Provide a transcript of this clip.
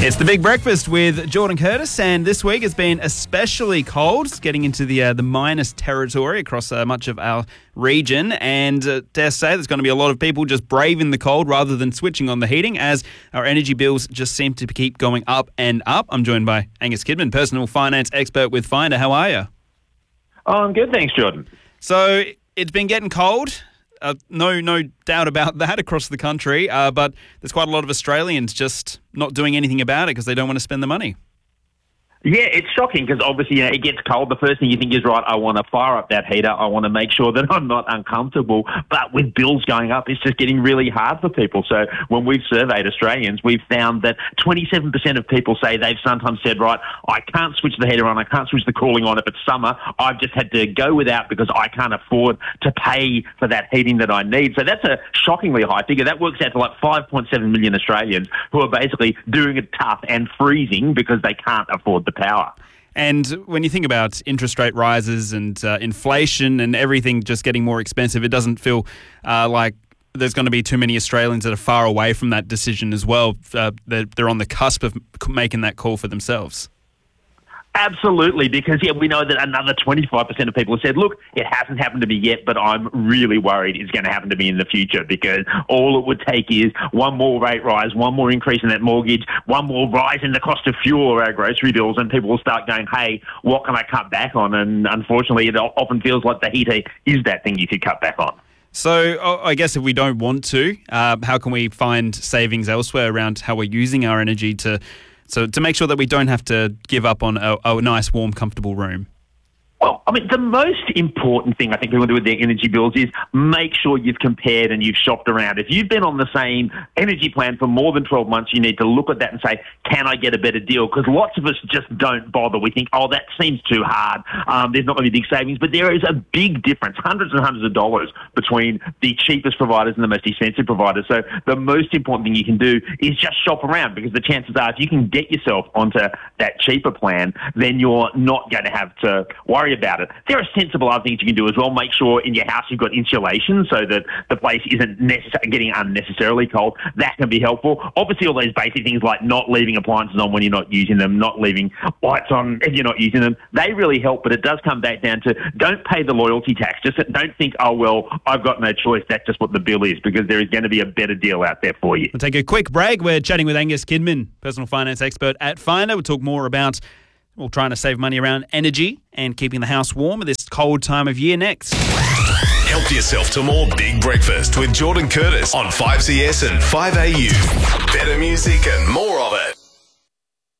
It's the Big Breakfast with Jordan Curtis, and this week has been especially cold. It's getting into the minus territory across much of our region, and dare say there's going to be a lot of people just braving the cold rather than switching on the heating, as our energy bills just seem to keep going up and up. I'm joined by Angus Kidman, personal finance expert with Finder. How are you? Oh, I'm good, thanks, Jordan. So it's been getting cold. No doubt about that across the country, but there's quite a lot of Australians just not doing anything about it because they don't want to spend the money. Yeah, it's shocking because obviously it gets cold. The first thing you think is, right, I want to fire up that heater. I want to make sure that I'm not uncomfortable. But with bills going up, it's just getting really hard for people. So when we've surveyed Australians, we've found that 27% of people say they've sometimes said, right, I can't switch the heater on. I can't switch the cooling on if it's summer. I've just had to go without because I can't afford to pay for that heating that I need. So that's a shockingly high figure. That works out to like 5.7 million Australians who are basically doing it tough and freezing because they can't afford the power. And when you think about interest rate rises and inflation and everything just getting more expensive, it doesn't feel like there's going to be too many Australians that are far away from that decision as well. They're on the cusp of making that call for themselves. Absolutely, because we know that another 25% of people have said, look, it hasn't happened to me yet, but I'm really worried it's going to happen to me in the future, because all it would take is one more rate rise, one more increase in that mortgage, one more rise in the cost of fuel or our grocery bills, and people will start going, hey, what can I cut back on? And unfortunately, it often feels like the heater is that thing you could cut back on. So I guess if we don't want to, how can we find savings elsewhere around how we're using our energy to make sure that we don't have to give up on a nice, warm, comfortable room? Well, I mean, the most important thing I think people do with their energy bills is make sure you've compared and you've shopped around. If you've been on the same energy plan for more than 12 months, you need to look at that and say, can I get a better deal? Because lots of us just don't bother. We think, oh, that seems too hard. There's not going to be big savings. But there is a big difference, hundreds and hundreds of dollars between the cheapest providers and the most expensive providers. So the most important thing you can do is just shop around, because the chances are if you can get yourself onto that cheaper plan, then you're not going to have to worry about it. There are sensible other things you can do as well. Make sure in your house you've got insulation so that the place isn't getting unnecessarily cold. That can be helpful. Obviously, all those basic things like not leaving appliances on when you're not using them, not leaving lights on if you're not using them, they really help. But it does come back down to, don't pay the loyalty tax. Just don't think, oh, well, I've got no choice. That's just what the bill is, because there is going to be a better deal out there for you. We'll take a quick break. We're chatting with Angus Kidman, personal finance expert at Finder. We'll talk more about trying to save money around energy and keeping the house warm at this cold time of year next. Help yourself to more Big Breakfast with Jordan Curtis on 5CS and 5AU. Better music and more of it.